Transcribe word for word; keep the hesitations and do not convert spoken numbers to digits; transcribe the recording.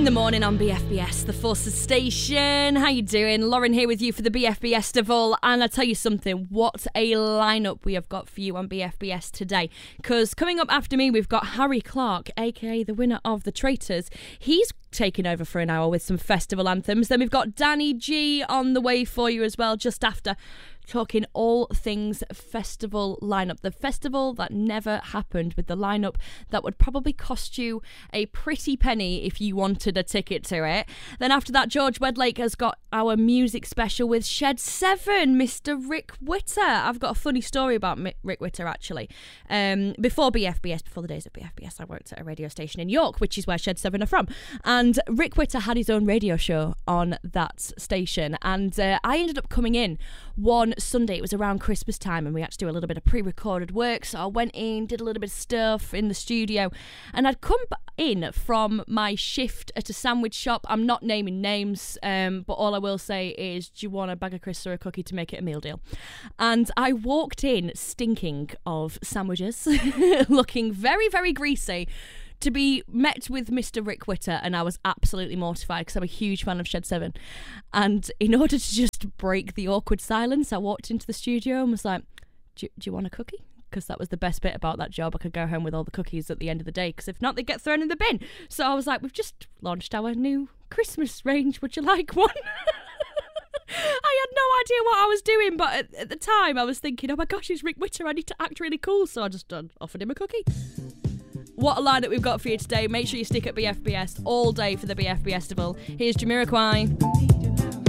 the morning on B F B S, the Forces Station. How you doing? Lauren here with you for the B F B S Festival. And I tell you something, what a lineup we have got for you on B F B S today. Because coming up after me, we've got Harry Clark, aka the winner of The Traitors. He's taking over for an hour with some festival anthems. Then we've got Danny G on the way for you as well, just after, talking all things festival lineup. The festival that never happened, with the lineup that would probably cost you a pretty penny if you wanted a ticket to it. Then after that, George Wedlake has got our music special with Shed seven, Mister Rick Witter. I've got a funny story about Rick Witter, actually. Um, before B F B S, before the days of B F B S, I worked at a radio station in York, which is where Shed seven are from. And Rick Witter had his own radio show on that station. And uh, I ended up coming in one Sunday. It was around Christmas time, and we had to do a little bit of pre-recorded work, so I went in, did a little bit of stuff in the studio, and I'd come in from my shift at a sandwich shop. I'm not naming names, um, but all I will say is, do you want a bag of crisps or a cookie to make it a meal deal? And I walked in stinking of sandwiches, looking very, very greasy, to be met with Mister Rick Witter, and I was absolutely mortified because I'm a huge fan of Shed seven. And in order to just break the awkward silence, I walked into the studio and was like, do, do you want a cookie? Because that was the best bit about that job. I could go home with all the cookies at the end of the day, because if not, they get thrown in the bin. So I was like, we've just launched our new Christmas range. Would you like one? I had no idea what I was doing, but at, at the time I was thinking, oh my gosh, it's Rick Witter, I need to act really cool. So I just uh, offered him a cookie. What a lineup we've got for you today. Make sure you stick at B F B S all day for the B F B S Festival. Here's Jamiroquai.